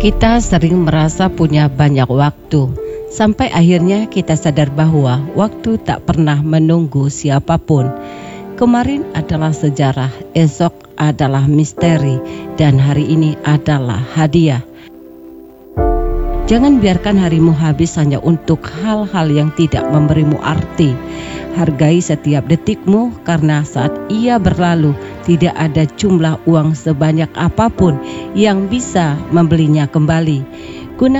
Kita sering merasa punya banyak waktu, sampai akhirnya kita sadar bahwa waktu tak pernah menunggu siapapun. Kemarin adalah sejarah, esok adalah misteri, dan hari ini adalah hadiah. Jangan biarkan harimu habis hanya untuk hal-hal yang tidak memberimu arti. Hargai setiap detikmu, karena saat ia berlalu tidak ada jumlah uang sebanyak apapun yang bisa membelinya kembali.